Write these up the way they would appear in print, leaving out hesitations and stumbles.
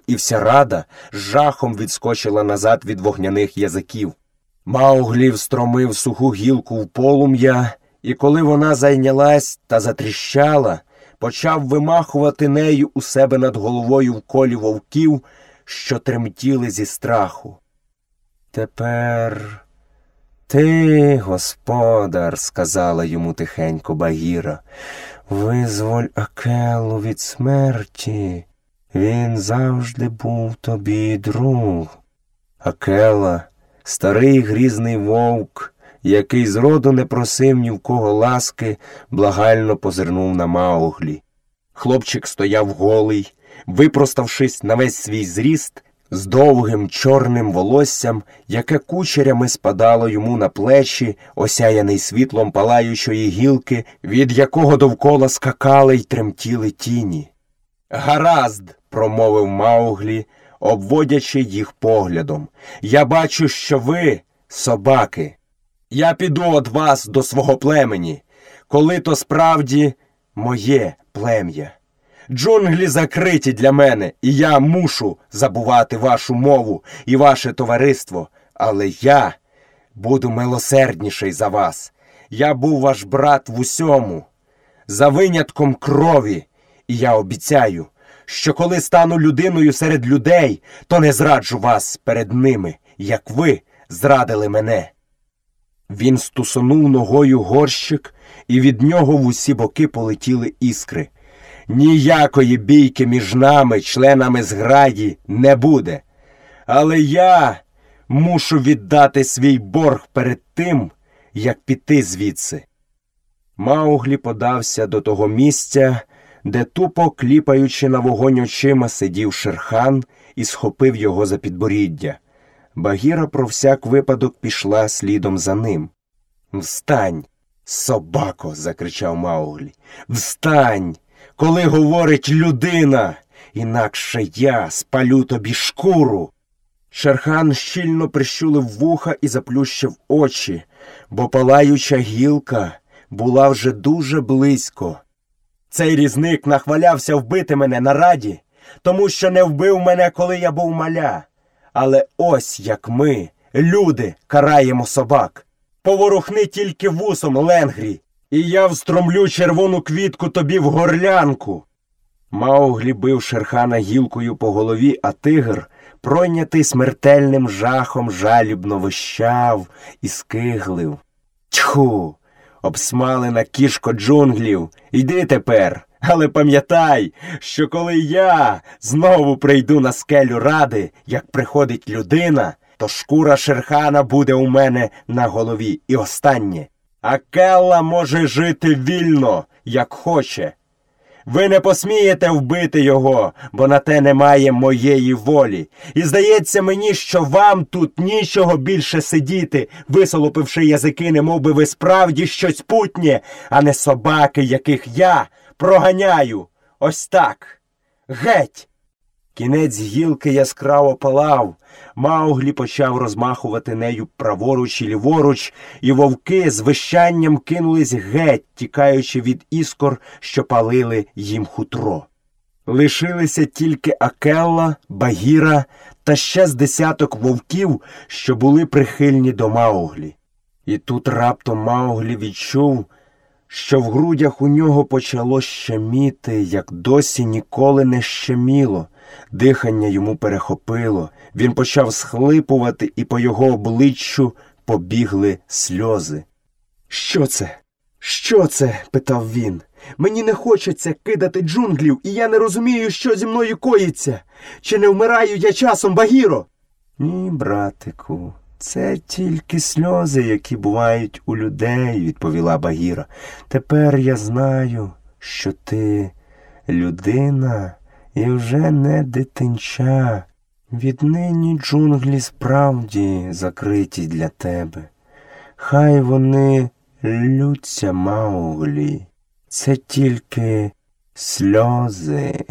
і вся рада з жахом відскочила назад від вогняних язиків. Мауглі встромив суху гілку в полум'я, і коли вона зайнялась та затріщала, почав вимахувати нею у себе над головою в колі вовків, що тремтіли зі страху. «Тепер ти, господар, – сказала йому тихенько Багіра, – визволь Акелу від смерті. Він завжди був тобі друг». Акела, старий грізний вовк, який зроду не просив ні в кого ласки, благально позирнув на Мауглі. Хлопчик стояв голий, випроставшись на весь свій зріст, з довгим чорним волоссям, яке кучерями спадало йому на плечі, осяяний світлом палаючої гілки, від якого довкола скакали й тремтіли тіні. «Гаразд!» – промовив Мауглі, обводячи їх поглядом. «Я бачу, що ви – собаки. Я піду од вас до свого племені, коли то справді моє плем'я. Джунглі закриті для мене, і я мушу забувати вашу мову і ваше товариство, але я буду милосердніший за вас. Я був ваш брат в усьому, за винятком крові, і я обіцяю, що коли стану людиною серед людей, то не зраджу вас перед ними, як ви зрадили мене». Він стусонув ногою горщик, і від нього в усі боки полетіли іскри. «Ніякої бійки між нами, членами зграї, не буде. Але я мушу віддати свій борг перед тим, як піти звідси». Мауглі подався до того місця, де, тупо кліпаючи на вогонь очима, сидів Шерхан і схопив його за підборіддя. Багіра про всяк випадок пішла слідом за ним. «Встань, собако!» – закричав Мауглі. «Встань, коли говорить людина, інакше я спалю тобі шкуру!» Шерхан щільно прищулив вуха і заплющив очі, бо палаюча гілка була вже дуже близько. «Цей різник нахвалявся вбити мене на раді, тому що не вбив мене, коли я був маля. Але ось як ми, люди, караємо собак. Поворухни тільки вусом, Ленгрі, і я встромлю червону квітку тобі в горлянку». Мауглі бив Шерхана гілкою по голові, а тигр, пройнятий смертельним жахом, жалібно вищав і скиглив. «Тьху! Обсмалена кішко джунглів! Йди тепер! Але пам'ятай, що коли я знову прийду на скелю ради, як приходить людина, то шкура Шерхана буде у мене на голові. І останнє. Акелла може жити вільно, як хоче. Ви не посмієте вбити його, бо на те немає моєї волі. І здається мені, що вам тут нічого більше сидіти, висолопивши язики, немовби ви справді щось путнє, а не собаки, яких я проганяю. Ось так. Геть!» Кінець гілки яскраво палав. Мауглі почав розмахувати нею праворуч і ліворуч, і вовки з вищанням кинулись геть, тікаючи від іскор, що палили їм хутро. Лишилися тільки Акелла, Багіра та ще з десяток вовків, що були прихильні до Мауглі. І тут раптом Мауглі відчув, що в грудях у нього почало щеміти, як досі ніколи не щеміло. Дихання йому перехопило, він почав схлипувати, і по його обличчю побігли сльози. «Що це? Що це?» – питав він. «Мені не хочеться кидати джунглів, і я не розумію, що зі мною коїться. Чи не вмираю я часом, Багіро?» «Ні, братику, це тільки сльози, які бувають у людей», – відповіла Багіра. «Тепер я знаю, що ти людина і вже не дитинча. Віднині джунглі справді закриті для тебе. Хай вони лються, Мауглі. Це тільки сльози».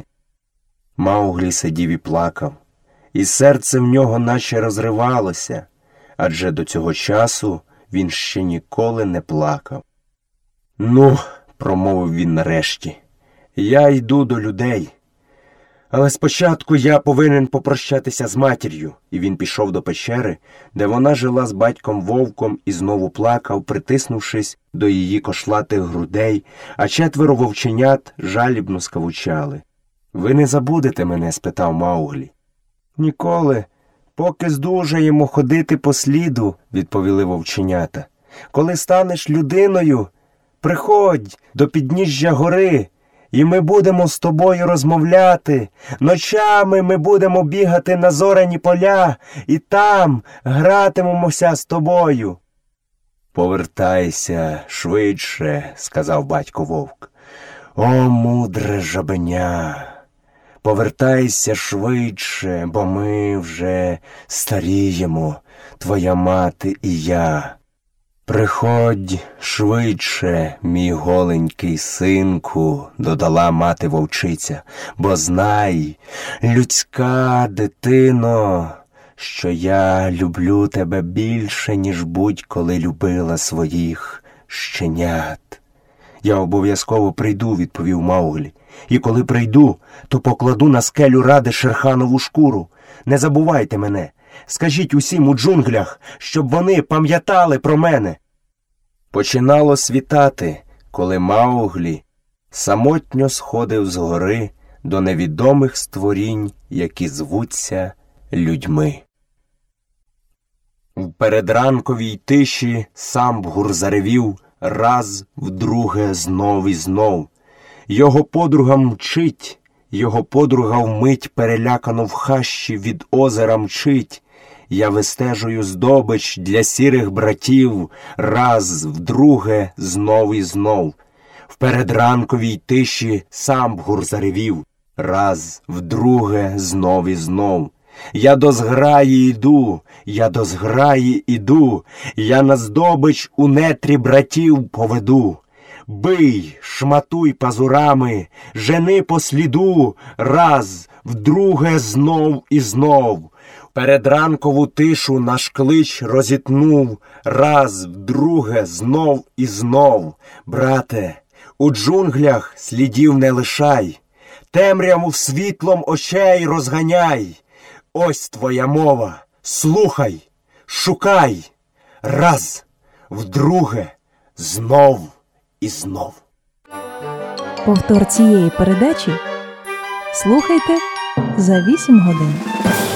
Мауглі сидів і плакав, і серце в нього наче розривалося, адже до цього часу він ще ніколи не плакав. «Ну, – промовив він нарешті, – я йду до людей. Але спочатку я повинен попрощатися з матір'ю. І він пішов до печери, де вона жила з батьком Вовком і знову плакав, притиснувшись до її кошлатих грудей, а 4 вовченят жалібно скавучали. «Ви не забудете мене?» – спитав Мауглі. «Ніколи. Поки здужаємо ходити по сліду», – відповіли вовченята. «Коли станеш людиною, приходь до підніжжя гори, і ми будемо з тобою розмовляти. Ночами ми будемо бігати на зоряні поля, і там гратимемося з тобою». «Повертайся швидше», – сказав батько Вовк. «О, мудре жабеня! Повертайся швидше, бо ми вже старіємо, твоя мати і я. Приходь швидше, мій голенький синку», – додала мати вовчиця, «бо знай, людська дитино, що я люблю тебе більше, ніж будь-коли любила своїх щенят». «Я обов'язково прийду», – відповів Мауглі. «І коли прийду, то покладу на скелю ради шерханову шкуру. Не забувайте мене. Скажіть усім у джунглях, щоб вони пам'ятали про мене». Починало світати, коли Мауглі самотньо сходив з гори до невідомих створінь, які звуться людьми. В передранковій тиші Самбгур заревів раз, вдруге, знов і знов. Його подруга мчить, його подруга вмить перелякано в хащі від озера мчить. Я вистежую здобич для сірих братів, раз, вдруге, знов і знов. В передранковій тиші Самбгур заревів, раз, вдруге, знов і знов. Я до зграї іду, я до зграї іду, я на здобич у нетрі братів поведу. Бий, шматуй пазурами, жени по сліду, раз, вдруге, знов і знов. Передранкову тишу наш клич розітнув, раз, вдруге, знов і знов. Брате, у джунглях слідів не лишай, темряву світлом очей розганяй. Ось твоя мова, слухай, шукай, раз, вдруге, знов і знов. Повтор цієї передачі слухайте за 8 годин.